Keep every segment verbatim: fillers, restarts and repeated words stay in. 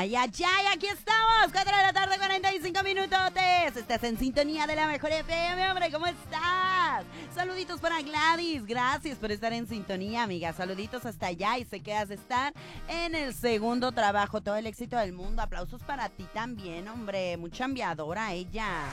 Ay, ay, ay, aquí estamos, cuatro de la tarde, cuarenta y cinco minutotes. Estás en sintonía de la mejor F M, hombre, ¿cómo estás? Saluditos para Gladys, gracias por estar en sintonía, amiga. Saluditos hasta allá y sé que has de estar en el segundo trabajo. Todo el éxito del mundo, aplausos para ti también, hombre. Muy chambeadora ella.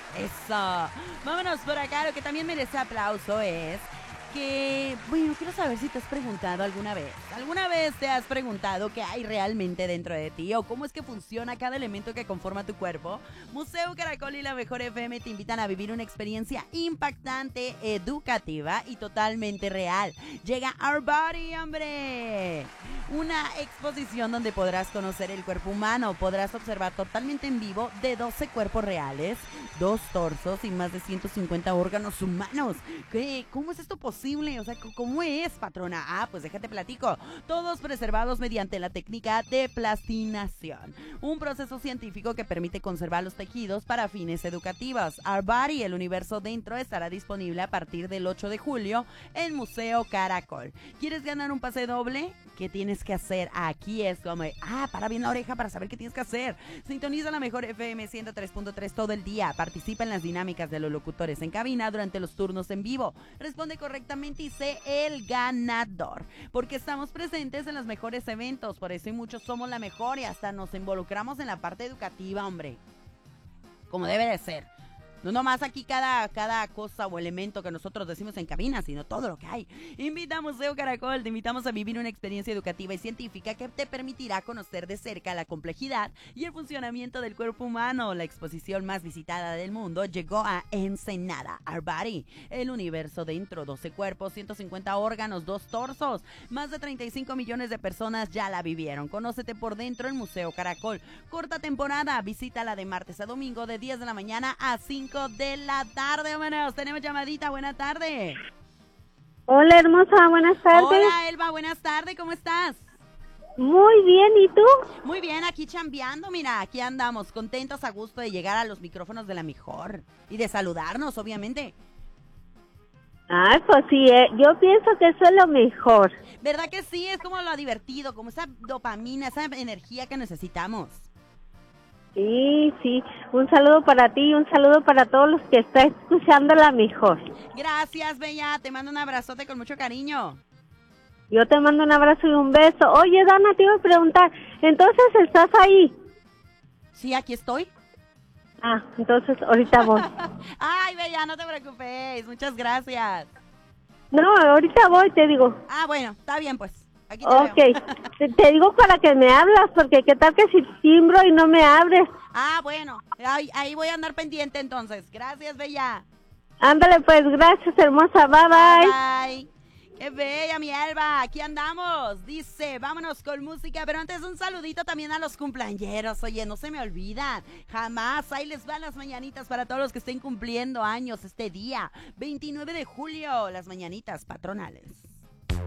Eso. Vámonos por acá, lo que también merece aplauso es que, bueno, quiero saber si te has preguntado alguna vez. ¿Alguna vez te has preguntado qué hay realmente dentro de ti o cómo es que funciona cada elemento que conforma tu cuerpo? Museo Caracol y la Mejor F M te invitan a vivir una experiencia impactante, educativa y totalmente real. Llega Our Body, hombre. Una exposición donde podrás conocer el cuerpo humano, podrás observar totalmente en vivo de doce cuerpos reales, dos torsos y más de ciento cincuenta órganos humanos. ¿Qué? ¿Cómo es esto posible? O sea, ¿cómo es, patrona? Ah, pues déjate platico. Todos preservados mediante la técnica de plastinación, un proceso científico que permite conservar los tejidos para fines educativos. Our Body, el universo dentro, estará disponible a partir del ocho de julio en Museo Caracol. ¿Quieres ganar un pase doble? ¿Qué tienes que hacer? Aquí es como, ah, para bien la oreja para saber qué tienes que hacer. Sintoniza la Mejor F M ciento tres punto tres todo el día. Participa en las dinámicas de los locutores en cabina durante los turnos en vivo. Responde correctamente y sé el ganador. Porque estamos presentes en los mejores eventos. Por eso y muchos somos la mejor y hasta nos involucramos en la parte educativa, hombre. Como debe de ser. No nomás aquí cada, cada cosa o elemento que nosotros decimos en cabina, sino todo lo que hay. Invita a Museo Caracol, te invitamos a vivir una experiencia educativa y científica que te permitirá conocer de cerca la complejidad y el funcionamiento del cuerpo humano. La exposición más visitada del mundo llegó a Ensenada. Our Body, el universo dentro, doce cuerpos, ciento cincuenta órganos, dos torsos. Más de treinta y cinco millones de personas ya la vivieron. Conócete por dentro en Museo Caracol. Corta temporada, visítala de martes a domingo de diez de la mañana a cinco de la tarde. Vámonos, tenemos llamadita, buena tarde. Hola, hermosa, buenas tardes. Hola, Elba, buenas tardes, ¿cómo estás? Muy bien, ¿y tú? Muy bien, aquí chambeando, mira, aquí andamos, contentos, a gusto de llegar a los micrófonos de la mejor y de saludarnos, obviamente. Ah, pues sí, eh. yo pienso que eso es lo mejor. ¿Verdad que sí? Es como lo divertido, como esa dopamina, esa energía que necesitamos. Sí, sí, un saludo para ti y un saludo para todos los que están escuchando la mejor. Gracias, Bella, te mando un abrazote con mucho cariño. Yo te mando un abrazo y un beso. Oye, Dana, te iba a preguntar, ¿entonces estás ahí? Sí, aquí estoy. Ah, entonces ahorita voy. Ay, Bella, no te preocupes, muchas gracias. No, ahorita voy, te digo. Ah, bueno, está bien, pues. Aquí te Ok, veo. te, te digo para que me hablas, porque qué tal que si timbro y no me abres. Ah, bueno, ahí, ahí voy a andar pendiente entonces. Gracias, Bella. Ándale pues, gracias hermosa, bye bye. Bye, bye. Qué bella, mi Elba, aquí andamos. Dice, vámonos con música, pero antes un saludito también a los cumpleañeros. Oye, no se me olvidan, jamás. Ahí les van las mañanitas para todos los que estén cumpliendo años este día, veintinueve de julio, las mañanitas patronales.